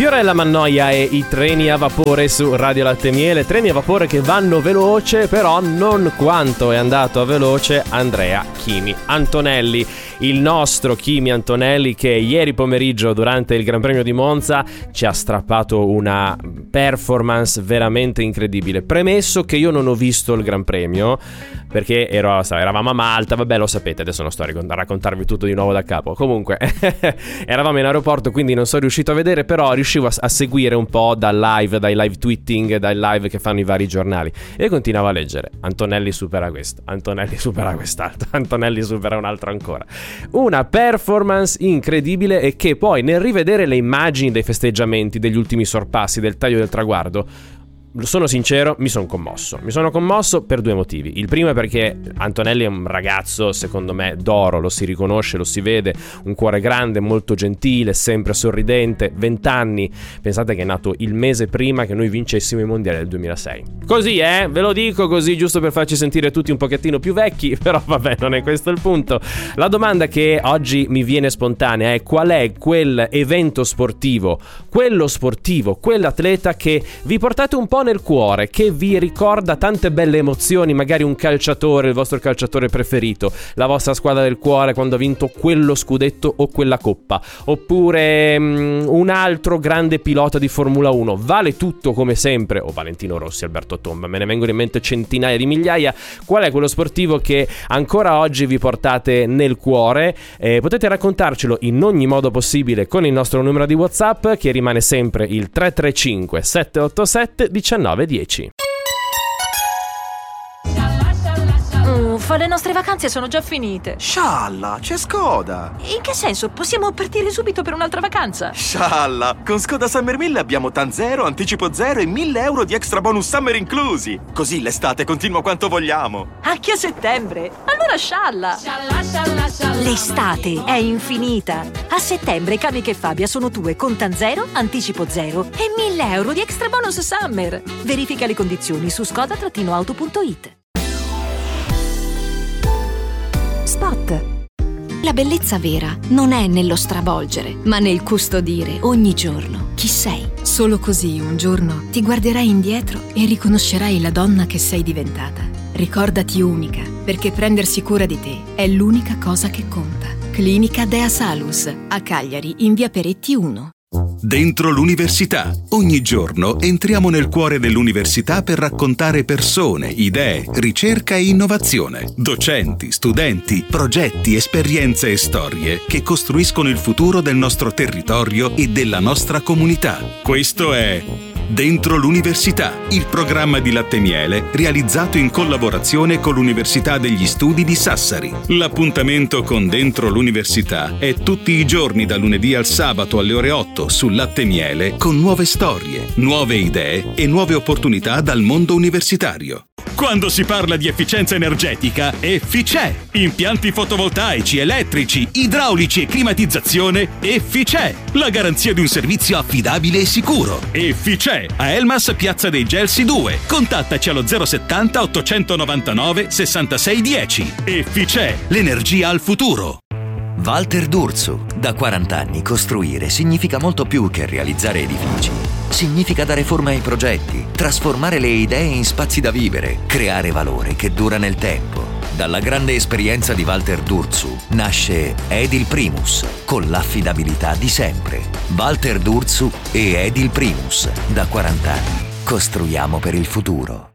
Fiorella Mannoia e i treni a vapore su Radio Latte Miele. Treni a vapore che vanno veloce, però non quanto è andato a veloce Andrea Kimi Antonelli. Il nostro Kimi Antonelli, che ieri pomeriggio durante il Gran Premio di Monza ci ha strappato una performance veramente incredibile. Premesso che io non ho visto il Gran Premio perché eravamo a Malta, vabbè, lo sapete, adesso non sto a raccontarvi tutto di nuovo da capo. Comunque eravamo in aeroporto, quindi non sono riuscito a vedere, però riuscivo a seguire un po' dai live tweeting, dai live che fanno i vari giornali, e continuavo a leggere: Antonelli supera questo, Antonelli supera quest'altro, Antonelli supera un altro ancora. Una performance incredibile, e che poi nel rivedere le immagini dei festeggiamenti, degli ultimi sorpassi, del taglio del traguardo, sono sincero, mi sono commosso per due motivi. Il primo è perché Antonelli è un ragazzo, secondo me, d'oro, lo si riconosce, lo si vede, un cuore grande, molto gentile, sempre sorridente, 20 anni, pensate che è nato il mese prima che noi vincessimo i mondiali del 2006. Così, ve lo dico così, giusto per farci sentire tutti un pochettino più vecchi, però vabbè, non è questo il punto. La domanda che oggi mi viene spontanea è: qual è quel evento sportivo, quell'atleta che vi portate un po' nel cuore, che vi ricorda tante belle emozioni, magari un calciatore, il vostro calciatore preferito, la vostra squadra del cuore quando ha vinto quello scudetto o quella coppa, oppure un altro grande pilota di Formula 1, vale tutto come sempre, o Valentino Rossi, Alberto Tomba, me ne vengono in mente centinaia di migliaia. Qual è quello sportivo che ancora oggi vi portate nel cuore? Potete raccontarcelo in ogni modo possibile con il nostro numero di WhatsApp, che rimane sempre il 335 787 1910. Le nostre vacanze sono già finite. Scialla, c'è Skoda. In che senso? Possiamo partire subito per un'altra vacanza? Scialla, con Skoda Summer 1000 abbiamo TAN 0, anticipo 0 e 1.000 euro di extra bonus summer inclusi. Così l'estate continua quanto vogliamo. Anche a settembre? Allora scialla. L'estate è infinita. A settembre Camiche e Fabia sono tue con TAN 0, anticipo 0 e 1.000 euro di extra bonus summer. Verifica le condizioni su skoda-auto.it. Spot. La bellezza vera non è nello stravolgere, ma nel custodire ogni giorno chi sei. Solo così un giorno ti guarderai indietro e riconoscerai la donna che sei diventata. Ricordati unica, perché prendersi cura di te è l'unica cosa che conta. Clinica Dea Salus, a Cagliari, in via Peretti 1. Dentro l'università. Ogni giorno entriamo nel cuore dell'università per raccontare persone, idee, ricerca e innovazione. Docenti, studenti, progetti, esperienze e storie che costruiscono il futuro del nostro territorio e della nostra comunità. Questo è Dentro l'università, il programma di Latte Miele realizzato in collaborazione con l'Università degli Studi di Sassari. L'appuntamento con Dentro l'università è tutti i giorni da lunedì al sabato alle ore 8 su Latte Miele, con nuove storie, nuove idee e nuove opportunità dal mondo universitario. Quando si parla di efficienza energetica, Efficè. Impianti fotovoltaici, elettrici, idraulici e climatizzazione, Efficè. La garanzia di un servizio affidabile e sicuro. Efficè. A Elmas, Piazza dei Gelsi 2. Contattaci allo 070 899 6610. Efficè. L'energia al futuro. Walter D'Urso. Da 40 anni costruire significa molto più che realizzare edifici. Significa dare forma ai progetti, trasformare le idee in spazi da vivere, creare valore che dura nel tempo. Dalla grande esperienza di Walter D'Urso nasce Edil Primus, con l'affidabilità di sempre. Walter D'Urso e Edil Primus. Da 40 anni costruiamo per il futuro.